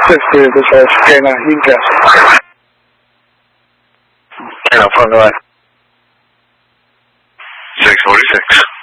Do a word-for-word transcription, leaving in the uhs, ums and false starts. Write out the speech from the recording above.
sixty, this is Dana, you can pass. Dana, front line. six forty-six.